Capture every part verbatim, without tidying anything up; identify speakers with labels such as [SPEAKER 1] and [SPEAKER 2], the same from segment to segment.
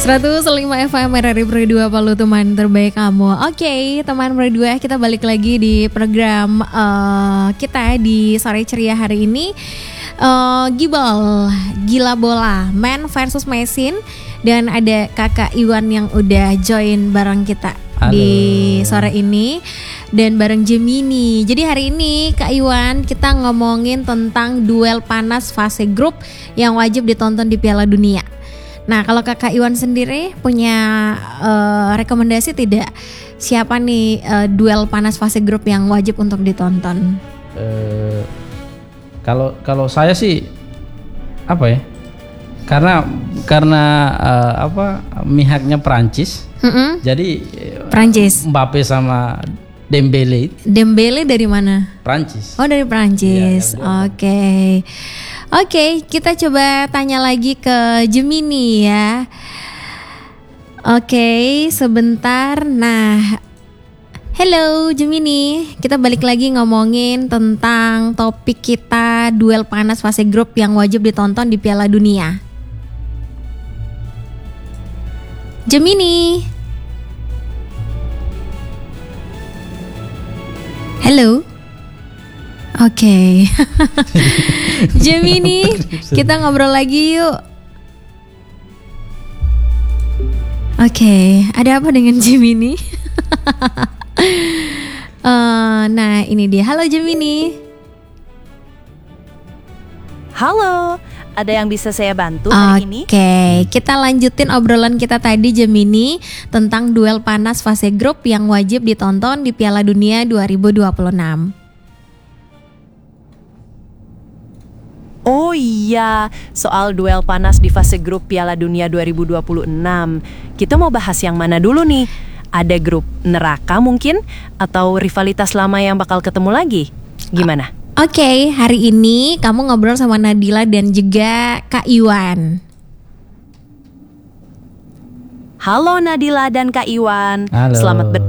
[SPEAKER 1] seratus lima F M R R I Pro dua Palu, teman terbaik kamu. Oke, okay, teman Pro dua, kita balik lagi di program uh, kita di sore ceria hari ini. uh, Gibol, gila bola, man versus mesin. Dan ada kakak Iwan yang udah join bareng kita. Halo. Di sore ini. Dan bareng Gemini. Jadi hari ini Kak Iwan kita ngomongin tentang duel panas fase grup yang wajib ditonton di Piala Dunia. Nah, kalau Kakak Iwan sendiri punya uh, rekomendasi tidak? Siapa nih uh, duel panas fase grup yang wajib untuk ditonton?
[SPEAKER 2] Uh, kalau kalau saya sih apa ya? Karena karena uh, apa mihaknya Prancis. Mm-hmm. Jadi
[SPEAKER 1] Prancis.
[SPEAKER 2] Mbappe sama Dembele.
[SPEAKER 1] Dembele dari mana?
[SPEAKER 2] Prancis.
[SPEAKER 1] Oh, dari Prancis. Ya, Oke. Okay. Oke, okay, kita coba tanya lagi ke Gemini ya. Oke, okay, sebentar. Nah, hello Gemini. Kita balik lagi ngomongin tentang topik kita duel panas fase grup yang wajib ditonton di Piala Dunia. Gemini. Hello. Oke, okay. Gemini, kita ngobrol lagi yuk. Oke, okay. Ada apa dengan Gemini? uh, nah, ini dia. Halo Gemini.
[SPEAKER 3] Halo, ada yang bisa saya bantu hari
[SPEAKER 1] okay.
[SPEAKER 3] ini?
[SPEAKER 1] Oke, kita lanjutin obrolan kita tadi Gemini tentang duel panas fase grup yang wajib ditonton di Piala Dunia dua ribu dua puluh enam.
[SPEAKER 3] Oh iya, soal duel panas di fase grup Piala Dunia dua ribu dua puluh enam. Kita mau bahas yang mana dulu nih? Ada grup neraka mungkin? Atau rivalitas lama yang bakal ketemu lagi? Gimana?
[SPEAKER 1] Oke, okay, hari ini kamu ngobrol sama Nadila dan juga Kak Iwan.
[SPEAKER 3] Halo Nadila dan Kak Iwan.
[SPEAKER 2] Halo.
[SPEAKER 3] Selamat ber...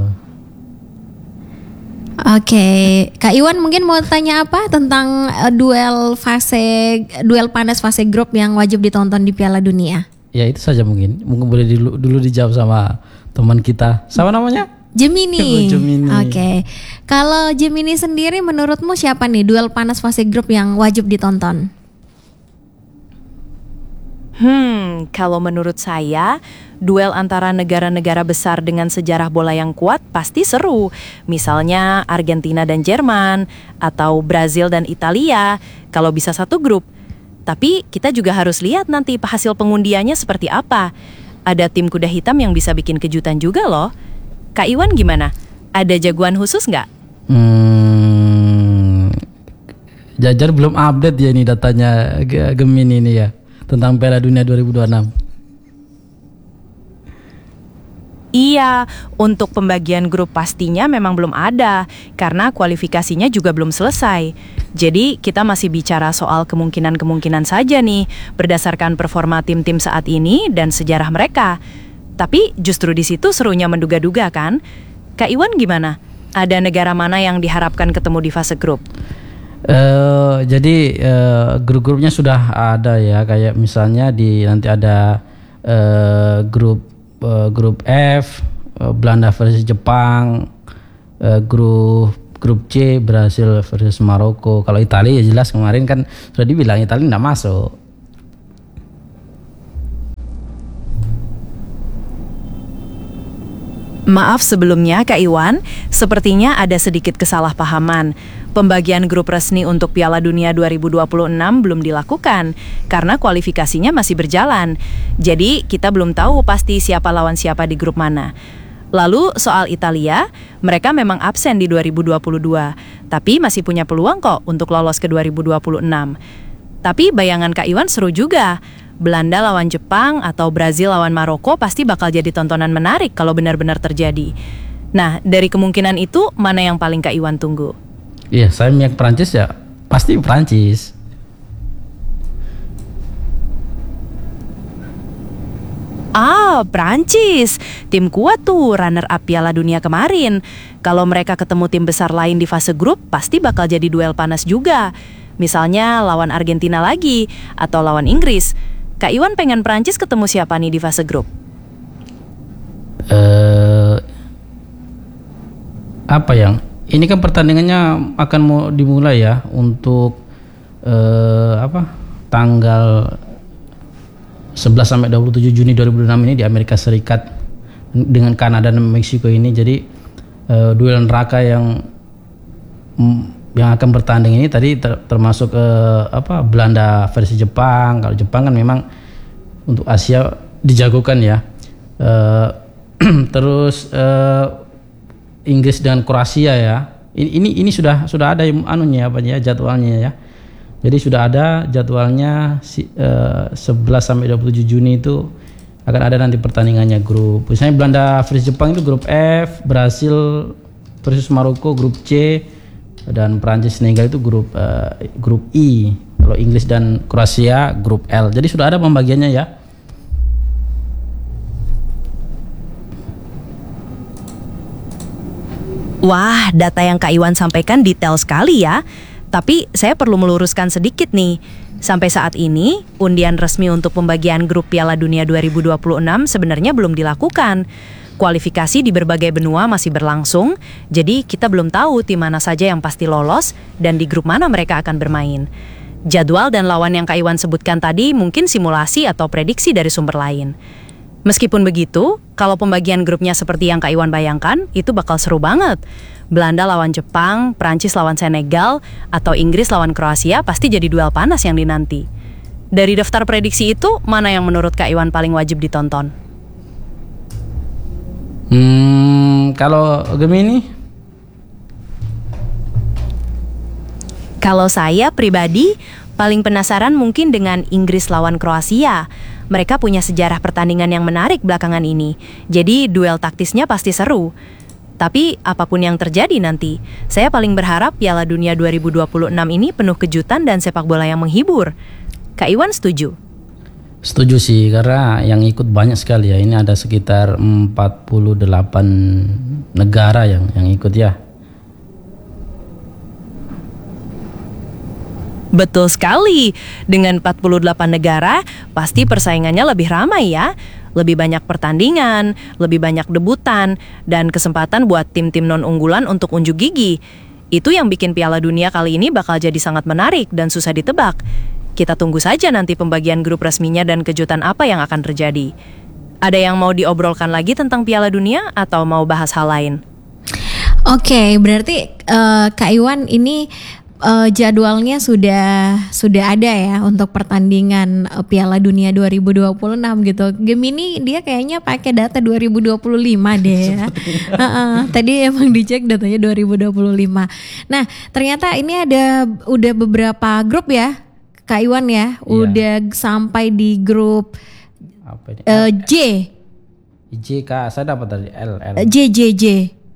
[SPEAKER 1] Oke, okay. Kak Iwan mungkin mau tanya apa tentang uh, duel fase duel panas fase grup yang wajib ditonton di Piala Dunia?
[SPEAKER 2] Ya itu saja mungkin. Mungkin boleh dulu, dulu dijawab sama teman kita. Siapa namanya?
[SPEAKER 1] Gemini.
[SPEAKER 2] Gemini.
[SPEAKER 1] Oke. Okay. Kalau Gemini sendiri menurutmu siapa nih duel panas fase grup yang wajib ditonton?
[SPEAKER 3] Hmm, kalau menurut saya, duel antara negara-negara besar dengan sejarah bola yang kuat pasti seru. Misalnya Argentina dan Jerman, atau Brazil dan Italia, kalau bisa satu grup. Tapi kita juga harus lihat nanti hasil pengundiannya seperti apa. Ada tim kuda hitam yang bisa bikin kejutan juga loh. Kak Iwan gimana? Ada jagoan khusus nggak?
[SPEAKER 2] Hmm, Jajar belum update ya ini datanya Gemini ini ya. Tentang Piala Dunia dua ribu dua puluh enam.
[SPEAKER 3] Iya, untuk pembagian grup pastinya memang belum ada karena kualifikasinya juga belum selesai. Jadi kita masih bicara soal kemungkinan-kemungkinan saja nih berdasarkan performa tim-tim saat ini dan sejarah mereka. Tapi justru di situ serunya menduga-duga kan? Kak Iwan gimana? Ada negara mana yang diharapkan ketemu di fase grup?
[SPEAKER 2] Uh, jadi uh, grup-grupnya sudah ada ya, kayak misalnya di nanti ada uh, grup uh, grup F, uh, Belanda versus Jepang, uh, grup grup C Brasil versus Maroko. Kalau Italia ya jelas kemarin kan sudah dibilang Italia nggak masuk.
[SPEAKER 3] Maaf sebelumnya Kak Iwan, sepertinya ada sedikit kesalahpahaman. Pembagian grup resmi untuk Piala Dunia dua ribu dua puluh enam belum dilakukan karena kualifikasinya masih berjalan. Jadi kita belum tahu pasti siapa lawan siapa di grup mana. Lalu soal Italia, mereka memang absen di dua ribu dua puluh dua, tapi masih punya peluang kok untuk lolos ke dua ribu dua puluh enam. Tapi bayangan Kak Iwan seru juga. Belanda lawan Jepang atau Brazil lawan Maroko pasti bakal jadi tontonan menarik kalau benar-benar terjadi. Nah, dari kemungkinan itu, mana yang paling Kak Iwan tunggu?
[SPEAKER 2] Iya, saya melihat Prancis ya, pasti Prancis.
[SPEAKER 3] Ah, Prancis. Tim kuat tuh, runner up Piala Dunia kemarin. Kalau mereka ketemu tim besar lain di fase grup, pasti bakal jadi duel panas juga. Misalnya lawan Argentina lagi, atau lawan Inggris. Kak Iwan pengen Prancis ketemu siapa nih di fase grup?
[SPEAKER 2] eh, apa yang ini kan pertandingannya akan mau dimulai ya untuk eh, apa tanggal sebelas sampai dua puluh tujuh Juni dua ribu enam ini di Amerika Serikat dengan Kanada dan Meksiko ini. Jadi eh, duel neraka yang yang akan bertanding ini tadi ter, termasuk eh, apa Belanda versi Jepang. Kalau Jepang kan memang untuk Asia dijagokan ya. Eh, terus eh, Inggris dan Kroasia ya. Ini ini ini sudah sudah ada anunya apa ya jadwalnya ya. Jadi sudah ada jadwalnya si, uh, sebelas sampai dua puluh tujuh Juni itu akan ada nanti pertandingannya grup. Misalnya Belanda versus Jepang itu grup F, Brasil versus Maroko grup C, dan Prancis Senegal itu grup uh, grup I. Kalau Inggris dan Kroasia grup L. Jadi sudah ada pembagiannya ya.
[SPEAKER 3] Wah, data yang Kak Iwan sampaikan detail sekali ya. Tapi saya perlu meluruskan sedikit nih. Sampai saat ini, undian resmi untuk pembagian grup Piala Dunia dua ribu dua puluh enam sebenarnya belum dilakukan. Kualifikasi di berbagai benua masih berlangsung, jadi kita belum tahu tim mana saja yang pasti lolos dan di grup mana mereka akan bermain. Jadwal dan lawan yang Kak Iwan sebutkan tadi mungkin simulasi atau prediksi dari sumber lain. Meskipun begitu, kalau pembagian grupnya seperti yang Kak Iwan bayangkan, itu bakal seru banget. Belanda lawan Jepang, Prancis lawan Senegal, atau Inggris lawan Kroasia pasti jadi duel panas yang dinanti. Dari daftar prediksi itu, mana yang menurut Kak Iwan paling wajib ditonton?
[SPEAKER 2] Hmm, kalau Gemini?
[SPEAKER 3] Kalau saya pribadi, paling penasaran mungkin dengan Inggris lawan Kroasia. Mereka punya sejarah pertandingan yang menarik belakangan ini. Jadi duel taktisnya pasti seru. Tapi apapun yang terjadi nanti, saya paling berharap Piala Dunia dua ribu dua puluh enam ini penuh kejutan dan sepak bola yang menghibur. Kak Iwan setuju?
[SPEAKER 2] Setuju sih, karena yang ikut banyak sekali ya. Ini ada sekitar empat puluh delapan negara yang yang ikut ya.
[SPEAKER 3] Betul sekali. Dengan empat puluh delapan negara, pasti persaingannya lebih ramai ya. Lebih banyak pertandingan, lebih banyak debutan, dan kesempatan buat tim-tim non-unggulan untuk unjuk gigi. Itu yang bikin Piala Dunia kali ini bakal jadi sangat menarik dan susah ditebak. Kita tunggu saja nanti pembagian grup resminya dan kejutan apa yang akan terjadi. Ada yang mau diobrolkan lagi tentang Piala Dunia atau mau bahas hal lain?
[SPEAKER 1] Oke, berarti uh, Kak Iwan ini Uh, jadwalnya sudah sudah ada ya untuk pertandingan uh, Piala Dunia dua ribu dua puluh enam gitu. Gemini dia kayaknya pakai data dua ribu dua puluh lima deh ya. uh-uh, tadi emang dicek datanya dua ribu dua puluh lima. Nah, ternyata ini ada udah beberapa grup ya Kak Iwan ya. Udah yeah. Sampai di grup
[SPEAKER 2] apa ini?
[SPEAKER 1] Uh, J.
[SPEAKER 2] J K, saya dapat dari L, L.
[SPEAKER 1] J J J.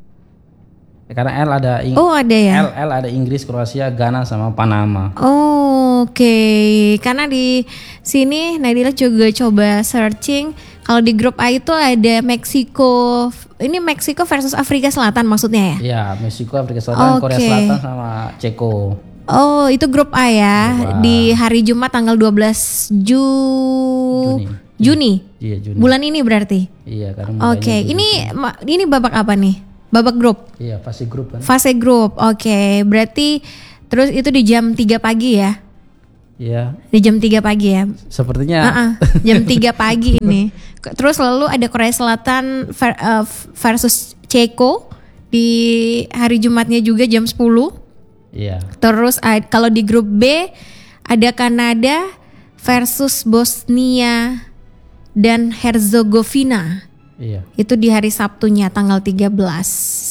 [SPEAKER 2] Karena L ada Ing-
[SPEAKER 1] Oh ada ya.
[SPEAKER 2] L, L ada Inggris, Kroasia, Ghana sama Panama.
[SPEAKER 1] Oh, oke. Okay. Karena di sini Nadila juga coba searching. Kalau di grup A itu ada Meksiko. Ini Meksiko versus Afrika Selatan maksudnya ya?
[SPEAKER 2] Iya, Meksiko, Afrika Selatan, okay. Korea Selatan sama Ceko.
[SPEAKER 1] Oh, itu grup A ya. Grup A. Di hari Jumat tanggal dua belas Ju... Juni. Juni.
[SPEAKER 2] Iya, Juni.
[SPEAKER 1] Bulan ini berarti.
[SPEAKER 2] Iya, karena
[SPEAKER 1] Oke, okay. Ini ini babak apa nih? Babak grup?
[SPEAKER 2] Iya, fase grup kan.
[SPEAKER 1] Fase grup, oke. Okay. Berarti terus itu di jam tiga pagi ya?
[SPEAKER 2] Iya.
[SPEAKER 1] Di jam tiga pagi ya?
[SPEAKER 2] Sepertinya.
[SPEAKER 1] Uh-uh, jam tiga pagi ini. Terus lalu ada Korea Selatan versus Ceko di hari Jumatnya juga jam sepuluh.
[SPEAKER 2] Iya.
[SPEAKER 1] Terus kalau di grup B ada Kanada versus Bosnia dan Herzegovina.
[SPEAKER 2] Iya.
[SPEAKER 1] Itu di hari Sabtunya tanggal tiga belas.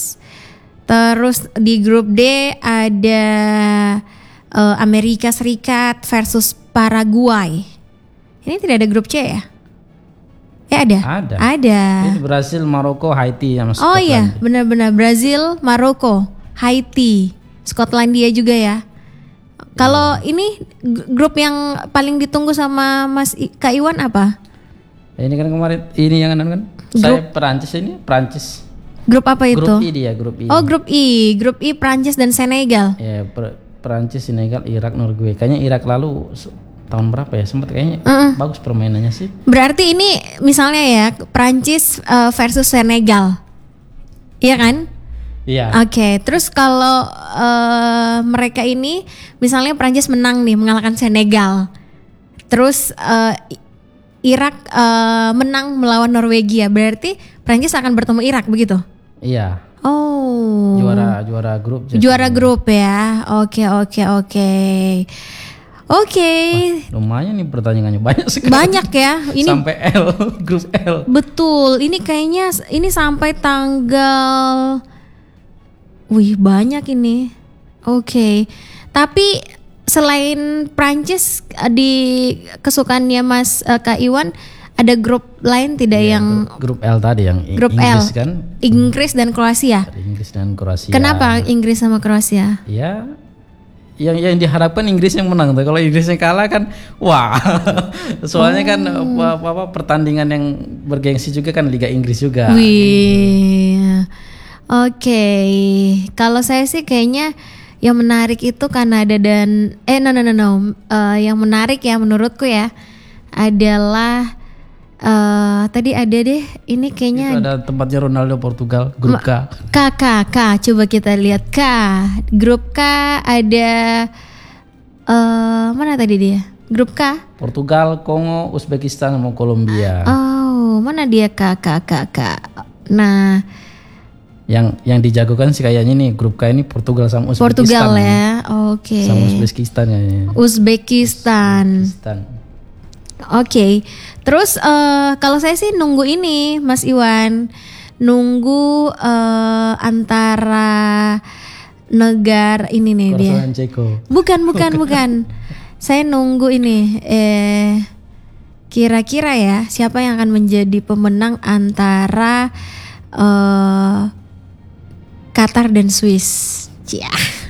[SPEAKER 1] Terus di grup D ada uh, Amerika Serikat versus Paraguay. Ini tidak ada grup C ya? Ya ada.
[SPEAKER 2] Ada.
[SPEAKER 1] Ada.
[SPEAKER 2] Itu Brasil, Maroko, Haiti sama Skotlandia.
[SPEAKER 1] Oh iya, benar-benar Brasil, Maroko, Haiti, Skotlandia juga ya. Kalau ya. Ini grup yang paling ditunggu sama Mas I- Kak Iwan apa?
[SPEAKER 2] Ini kan kemarin ini yang kan? Saya Perancis ini, Perancis.
[SPEAKER 1] Grup apa itu?
[SPEAKER 2] Grup I dia, grup I.
[SPEAKER 1] Oh, grup I. Grup I Perancis dan Senegal.
[SPEAKER 2] Ya, per, Perancis, Senegal, Irak, Norwegia. Kayaknya Irak lalu tahun berapa ya? Sempat kayaknya
[SPEAKER 1] Uh-uh.
[SPEAKER 2] bagus permainannya sih.
[SPEAKER 1] Berarti ini misalnya ya Prancis uh, versus Senegal, iya kan?
[SPEAKER 2] Iya.
[SPEAKER 1] Oke, okay. Terus kalau uh, mereka ini misalnya Prancis menang nih mengalahkan Senegal, terus uh, Irak uh, menang melawan Norwegia, berarti Prancis akan bertemu Irak begitu?
[SPEAKER 2] Iya.
[SPEAKER 1] Oh.
[SPEAKER 2] Juara juara grup.
[SPEAKER 1] Juara grup ya. Oke oke oke. Oke.
[SPEAKER 2] Lumayan nih pertandingannya banyak sekali.
[SPEAKER 1] Banyak ya. Ini
[SPEAKER 2] sampai L, grup L.
[SPEAKER 1] Betul. Ini kayaknya ini sampai tanggal. Wih banyak ini. Oke. Tapi selain Prancis di kesukaannya Mas uh, Kak Iwan, ada grup lain tidak
[SPEAKER 2] Ya,
[SPEAKER 1] yang
[SPEAKER 2] grup, grup L tadi yang
[SPEAKER 1] grup
[SPEAKER 2] Inggris
[SPEAKER 1] L,
[SPEAKER 2] kan?
[SPEAKER 1] Inggris dan Kroasia.
[SPEAKER 2] Ada Inggris dan Kroasia.
[SPEAKER 1] Kenapa Inggris sama Kroasia?
[SPEAKER 2] Ya, yang yang diharapkan Inggris yang menang. Kalau Inggrisnya kalah kan, wah. Soalnya kan
[SPEAKER 1] Oh.
[SPEAKER 2] apa, apa pertandingan yang bergengsi juga kan Liga Inggris juga.
[SPEAKER 1] Wih, oke. Kalau saya sih kayaknya yang menarik itu Kanada dan eh no no no no. Eh, yang menarik ya menurutku ya adalah eh tadi ada deh ini
[SPEAKER 2] Itu
[SPEAKER 1] kayaknya
[SPEAKER 2] ada tempatnya Ronaldo Portugal, grup K.
[SPEAKER 1] K K K. Coba kita lihat K. Grup K ada eh mana tadi dia? Grup K.
[SPEAKER 2] Portugal, Kongo, Uzbekistan sama Kolombia.
[SPEAKER 1] Oh, mana dia K K K K. Nah,
[SPEAKER 2] Yang yang dijagokan sih kayaknya nih grup K ini Portugal sama Uzbekistan.
[SPEAKER 1] Portugal
[SPEAKER 2] nih.
[SPEAKER 1] ya. Oke.
[SPEAKER 2] Sama Uzbekistan ya.
[SPEAKER 1] Uzbekistan.
[SPEAKER 2] Uzbekistan.
[SPEAKER 1] Oke. Terus eh, kalau saya sih nunggu ini, Mas Iwan, nunggu eh, antara negara ini nih dia.
[SPEAKER 2] Korsel dan Ceko.
[SPEAKER 1] Bukan, bukan, bukan. Saya nunggu ini. Eh, kira-kira ya siapa yang akan menjadi pemenang antara eh, Qatar dan Swiss. Cia.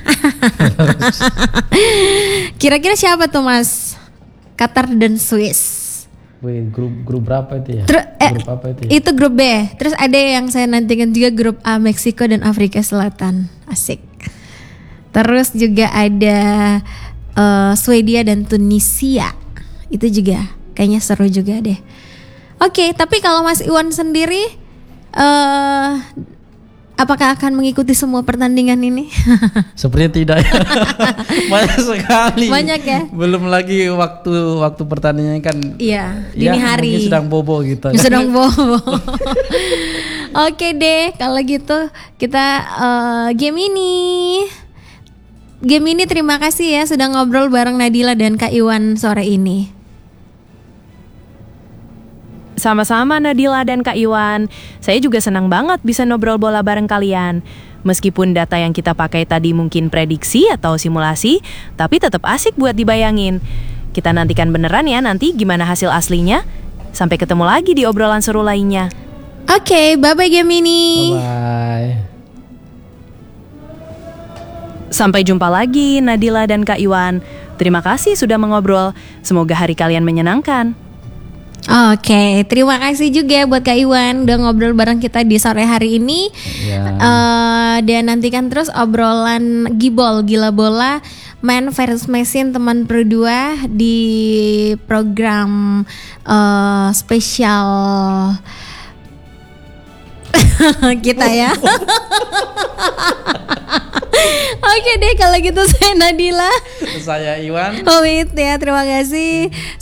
[SPEAKER 1] Kira-kira siapa tuh Mas? Qatar dan Swiss.
[SPEAKER 2] Wih, grup grup berapa itu ya?
[SPEAKER 1] Terus eh,
[SPEAKER 2] grup apa itu ya?
[SPEAKER 1] itu grup B. Terus ada yang saya nantikan juga grup A, Meksiko dan Afrika Selatan. Asik. Terus juga ada eh, Swedia dan Tunisia. Itu juga kayaknya seru juga deh. Oke, tapi kalau Mas Iwan sendiri eh apakah akan mengikuti semua pertandingan ini?
[SPEAKER 2] Sepertinya tidak ya. Banyak sekali.
[SPEAKER 1] Banyak ya?
[SPEAKER 2] Belum lagi waktu waktu pertandingannya kan.
[SPEAKER 1] Iya,
[SPEAKER 2] Ya,
[SPEAKER 1] dini hari.
[SPEAKER 2] mungkin sedang bobo gitu.
[SPEAKER 1] Sedang bobo. Oke deh, kalau gitu kita eh, game ini. Game ini terima kasih ya sudah ngobrol bareng Nadila dan Kak Iwan sore ini.
[SPEAKER 3] Sama-sama Nadila dan Kak Iwan. Saya juga senang banget bisa ngobrol bola bareng kalian. Meskipun data yang kita pakai tadi mungkin prediksi atau simulasi, tapi tetap asik buat dibayangin. Kita nantikan beneran ya nanti gimana hasil aslinya. Sampai ketemu lagi di obrolan seru lainnya.
[SPEAKER 1] Oke, bye-bye game ini.
[SPEAKER 2] Bye.
[SPEAKER 3] Sampai jumpa lagi Nadila dan Kak Iwan. Terima kasih sudah mengobrol. Semoga hari kalian menyenangkan.
[SPEAKER 1] Oke, terima kasih juga buat Kak Iwan udah ngobrol bareng kita di sore hari ini.
[SPEAKER 2] Ya.
[SPEAKER 1] Eh, dan nantikan terus obrolan Gibol Gila Bola Man versus Mesin teman berdua di program eh, spesial kita ya. Oke deh kalau gitu saya Nadila.
[SPEAKER 2] Saya Iwan.
[SPEAKER 1] Pamit ya, terima kasih.